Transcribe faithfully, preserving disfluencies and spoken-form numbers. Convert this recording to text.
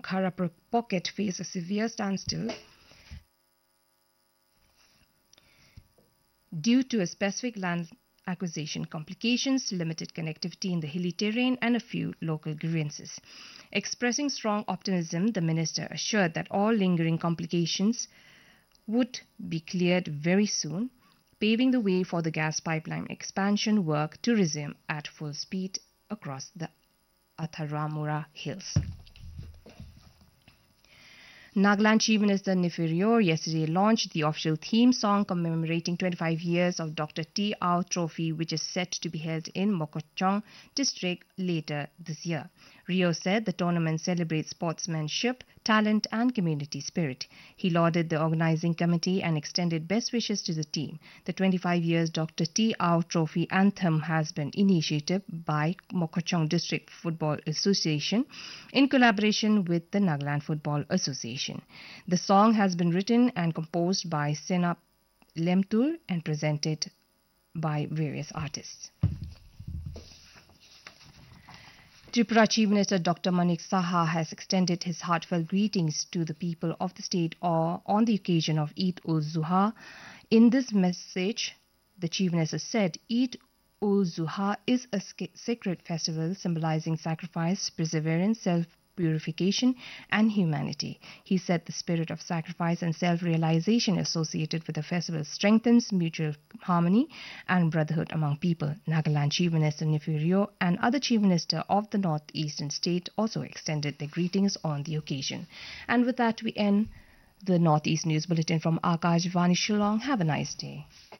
Khara pocket face a severe standstill due to a specific land acquisition complications, limited connectivity in the hilly terrain, and a few local grievances. Expressing strong optimism, the minister assured that all lingering complications would be cleared very soon, paving the way for the gas pipeline expansion work to resume at full speed across the Atharamura Hills. Nagaland Chief Minister Nefiu yesterday launched the official theme song commemorating twenty-five years of Doctor T Ao Trophy, which is set to be held in Mokokchung district later this year. Rio said the tournament celebrates sportsmanship, talent and community spirit. He lauded the organizing committee and extended best wishes to the team. The twenty-five years Doctor T Ao Trophy anthem has been initiated by Mokokchung District Football Association in collaboration with the Nagaland Football Association. The song has been written and composed by Senap Lemtur and presented by various artists. Tripura Chief Minister Doctor Manik Saha has extended his heartfelt greetings to the people of the state on the occasion of Eid ul-Zuha. In this message, the Chief Minister said, Eid ul-Zuha is a sacred festival symbolizing sacrifice, perseverance, self-purification and humanity. He said the spirit of sacrifice and self-realization associated with the festival strengthens mutual harmony and brotherhood among people. Nagaland Chief Minister Nefiu and other Chief Minister of the northeastern state also extended their greetings on the occasion. And with that, we end the Northeast News Bulletin from Akashvani Shillong. Have a nice day.